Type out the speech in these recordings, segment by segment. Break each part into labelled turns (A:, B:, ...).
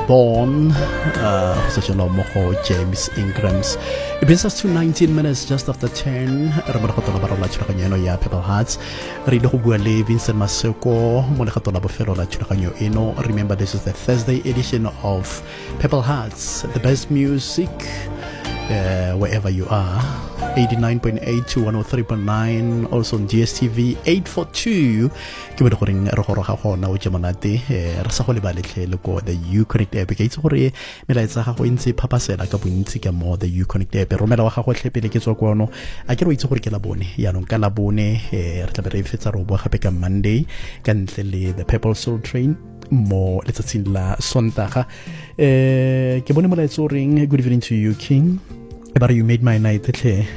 A: Born, such a moho James Ingrams. It brings us to 19 minutes just after 10. Remember barola chulakanyo ya Purple Hearts. Rido Buale Vincent Masoko. Monekatola bofero la chulakanyo eno. Remember, this is the Thursday edition of Purple Hearts, the best music wherever you are. 89.8 to 103.9, also on DSTV 842. Ke bo goreng re goroga gona o jemonate re sa go le baletlele ko the Uconnect app ke itse gore melaetsa ga go intse phapasela ka bontsi ka mo the Uconnect app romela wa ga go tlhepele ke tswa kono a ke re o itse gore ke la bone ya no ka la bone re tla be re fetsa ro bo gape ka Monday ka ntle le the Purple Soul Train mo letsatsing la Sontaga. Ke bone molaetsa o reng good evening to you King. But you made my night,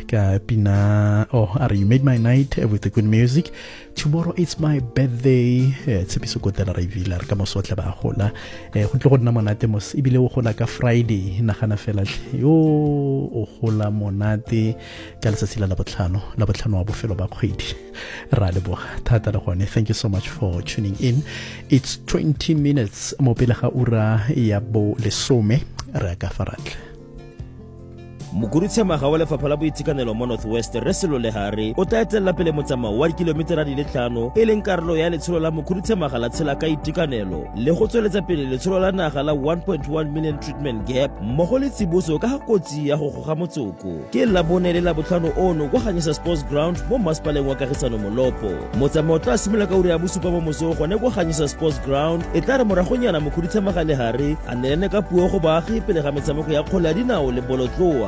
A: you made my night with the good music. Tomorrow it's my birthday. It's a piece of good that I feel like I'm also a hola. Monatemos, Ibile Hola Friday, Nahana Fella, yo, Hola Monate, Calcasila Labatlano, Buffalo Bakwid, Radebo, Tata Hone. Thank you so much for tuning in. It's 20 minutes. Mobilaha Ura Yabo Lesome, Ragafarat.
B: Mukurutsha magawa le fapha la boitekanelo mo Northwest Reselo Lehare o tla etela pele motsamao wa kilometera di le 5 e leng karolo ya letsholo la Mukurutsha magala tshela ka itekanelo le go tsweletsa pele letsholo la naga la 1.1 million treatment gap mmogo le tsiboso ka kotsi ya go goga motsoko ke la bone le la botlhano ono go ganyisa sports ground mo Maspaleng wa Kagisano Molopo motsamao tla simolola ka uri ya bosupa mo moso go ne go ganyisa sports ground e tla re moragonyana Mukurutsha magale hare a nelene ka puo go baagi pele ga metshameko ya kgole ya dinao le bolotloa